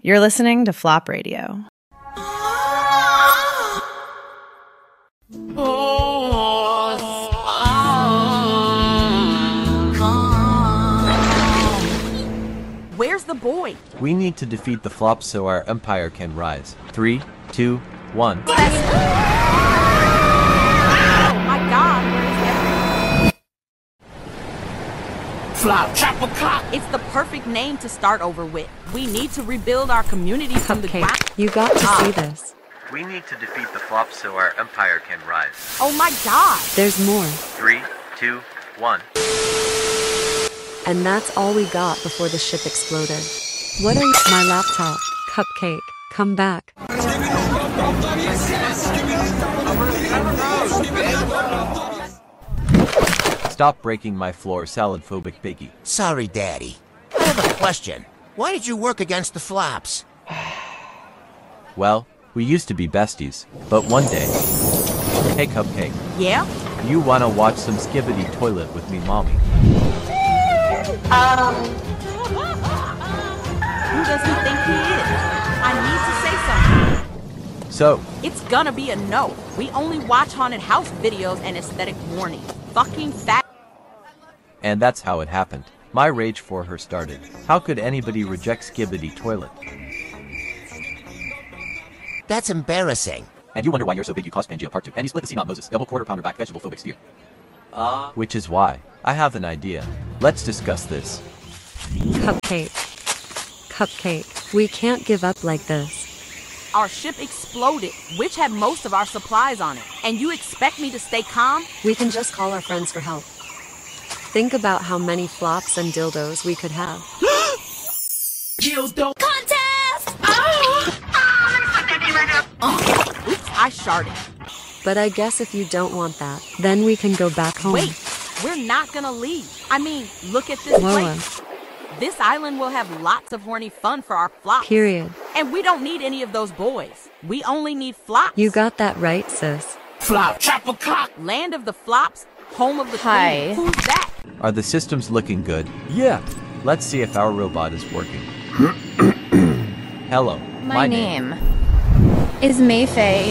You're listening to Flop Radio. Where's the boy? We need to defeat the flops so our empire can rise. 3, 2, 1. Oh my God, where is that? Flop, chopper cock. It's the perfect name to start over with. We need to rebuild our community from the ground. You got to see this. We need to defeat the flops so our empire can rise. Oh my God. There's more. 3, 2, 1. And that's all we got before the ship exploded. What are you? My laptop. Cupcake. Come back. Stop breaking my floor, salad-phobic piggy. Sorry, Daddy. I have a question. Why did you work against the flops? Well, we used to be besties, but one day... Hey, Cupcake. Yeah? You wanna watch some Skibidi Toilet with me, Mommy? Who does he think he is? I need to say something. So, It's gonna be a no. We only watch haunted house videos and aesthetic warnings. Fucking fat. and that's how it happened. My rage for her started. How could anybody reject Skibidi Toilet? That's embarrassing. And you wonder why you're so big you caused Pangea Part 2. And you split the Seamount Moses, double quarter pounder back vegetable phobic steer. Which is why. I have an idea. Let's discuss this. Cupcake. Cupcake. We can't give up like this. Our ship exploded, which had most of our supplies on it. And you expect me to stay calm? We can just call our friends for help. Think about how many flops and dildos we could have. Dildo Contest! Oops, I sharted. But I guess if you don't want that, then we can go back home. Wait, we're not gonna leave. I mean, look at this Lola. place. This island will have lots of horny fun for our flops. Period. And we don't need any of those boys. We only need flops. You got that right, sis. flop, chopper cock. Land of the flops, home of the Hi. queen. Who's that? Are the systems looking good? Yeah. Let's see if our robot is working. Hello. My name is Mayfei.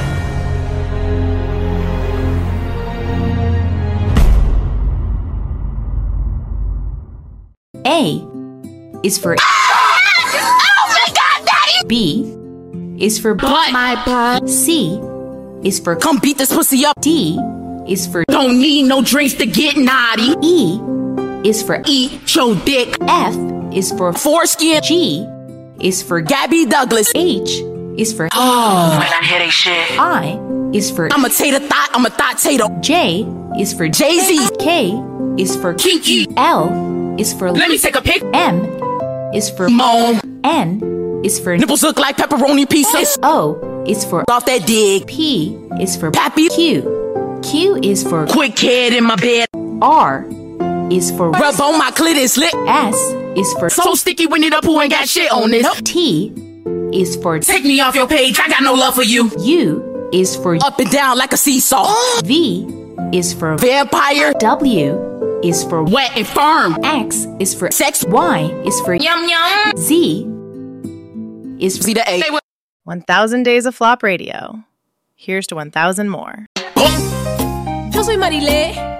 A is for Oh my God, Daddy! B is for Butt. My butt. C is for Come beat this pussy up. D is for Don't need no drinks to get naughty. E is for Eat your dick. F is for Foreskin. G is for Gabby Douglas. H is for Oh, when I hear they shit. I is for I'm a tater thought. I'm a thought tater. J is for Jay-Z. K is for Kinky. L is for Let me take a pic. M is for Moan. N is for Nipples look like pepperoni pieces. O is for Off that dig. P is for Pappy. Q is for Quick head in my bed. R is for Rub on my clit is lit. S is for So sticky when it up who ain't got shit on this. T is for Take me off your page. I got no love for you. U is for Up and down like a seesaw. V is for Vampire. W is for Wet and firm. X is for Sex. Y is for Yum yum. Z is for See the A. 1,000 Days of Flop Radio. Here's to 1,000 more. Yo soy Marilé